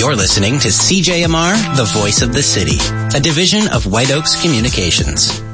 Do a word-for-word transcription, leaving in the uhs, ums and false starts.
You're listening to C J M R, the voice of the city, a division of White Oaks Communications.